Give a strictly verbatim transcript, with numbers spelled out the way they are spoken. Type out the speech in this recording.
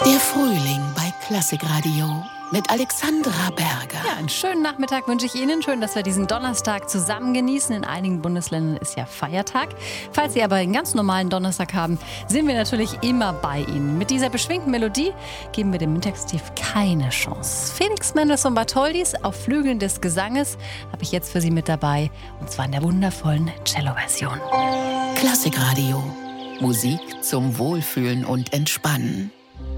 Der Frühling bei Klassikradio mit Alexandra Berger. Ja, einen schönen Nachmittag wünsche ich Ihnen. Schön, dass wir diesen Donnerstag zusammen genießen. In einigen Bundesländern ist ja Feiertag. Falls Sie aber einen ganz normalen Donnerstag haben, sind wir natürlich immer bei Ihnen. Mit dieser beschwingten Melodie geben wir dem Mittagstief keine Chance. Felix Mendelssohn Bartholdys auf Flügeln des Gesanges habe ich jetzt für Sie mit dabei. Und zwar in der wundervollen Cello-Version. Klassikradio. Musik zum Wohlfühlen und Entspannen.